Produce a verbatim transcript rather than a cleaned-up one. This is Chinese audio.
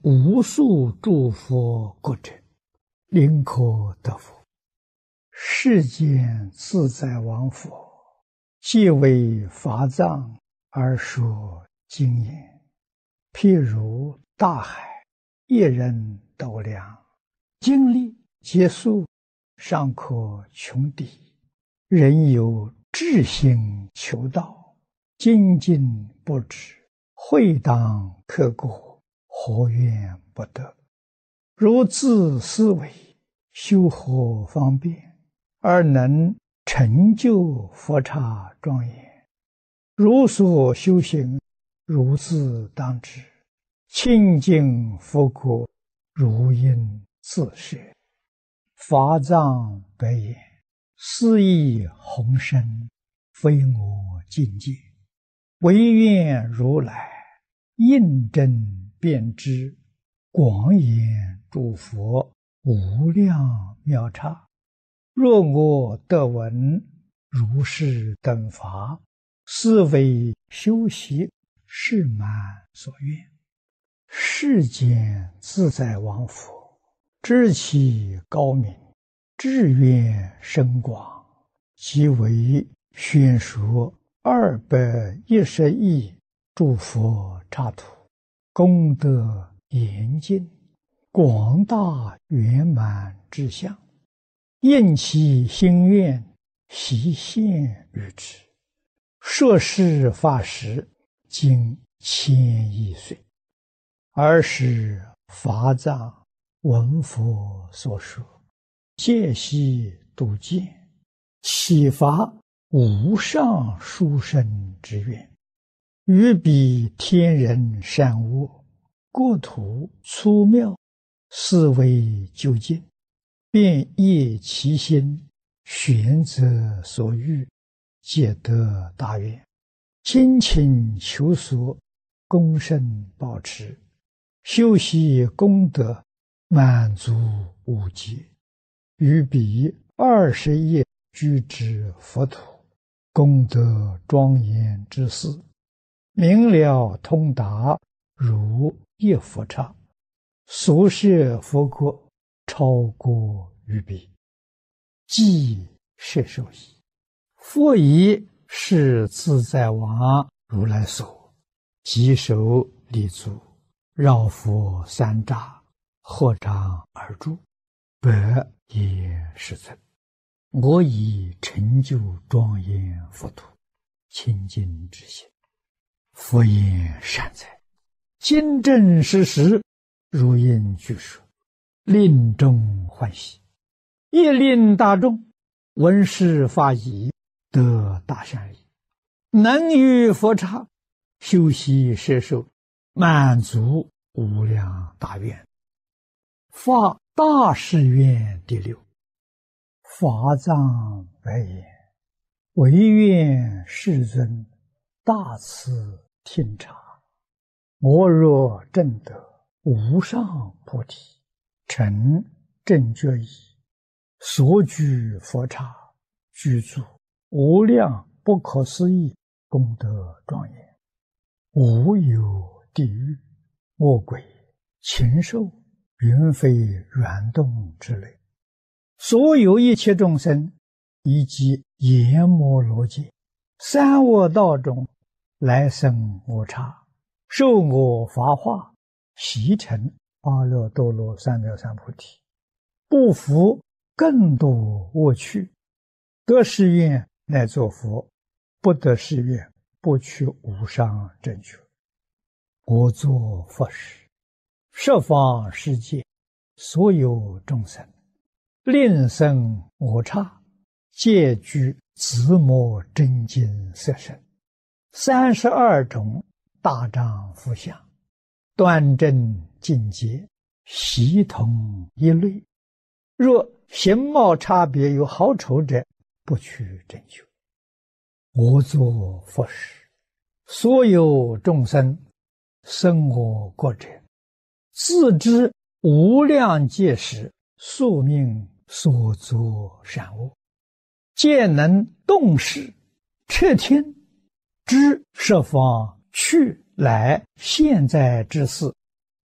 无数诸佛国者，宁可得佛。世间自在王佛，皆为法藏而说经言。譬如大海，一人斗量，经历劫数，尚可穷抵。人有志心求道，精进不止，会当刻过，何怨不得？如自思维，修何方便，而能成就佛刹庄严？如所修行，如自当知。清净佛国，如应自摄。法藏白言：斯亦宏深，非我境界。唯愿如来印证遍知，广演诸佛无量妙刹。若我得闻如是等法，斯为修习誓满所愿。世间自在王佛，知其高明，志愿深广，即为宣说二百一十亿诸佛刹土，功德严尽，广大圆满之相，应其心愿，悉现于之。说是法时，经千亿岁。尔时法藏闻佛所说，戒悉度见，启发无上殊胜之愿，于彼天人善恶，国土粗妙，思维究竟，便业其心，玄则所欲，皆得大愿。精勤求索，功胜保持，修习功德，满足无极。于彼二十亿居之佛土，功德庄严之事，明了通达，如一佛刹。所摄佛国，超过于彼，即摄受矣。佛以是自在王如来所，即手立足，绕佛三匝，合掌而住，百也世尊。我以成就庄严佛土，清净之心。佛言善哉，今正实实，如应具说，令众欢喜，亦令大众闻是法已，得大善利，能于佛刹修习摄受，满足无量大愿。发大誓愿第六。法藏白言：唯愿世尊大慈听察，我若证得无上菩提，成正觉已，所居佛刹，具足无量不可思议功德庄严，无有地狱、恶鬼、禽兽、云飞软动之类，所有一切众生，以及阎摩罗界、三恶道中来生我刹，受我法化，习成阿耨多罗三藐三菩提，不服更多恶趣，得誓愿乃作佛，不得誓愿不取无上正觉。我作佛时，十方世界所有众生，令生我刹，皆具自摩真经色身，三十二种大丈夫相，端正境界，悉同一类。若形貌差别有好丑者，不取正觉。我作佛时，所有众生生我国者，自知无量劫时宿命所作善恶，皆能动识彻听，知十方去来现在之事，